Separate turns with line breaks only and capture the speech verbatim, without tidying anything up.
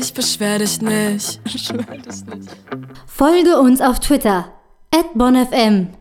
Ich beschwer dich nicht. Ich beschwer dich nicht.
Folge uns auf Twitter at bonfm.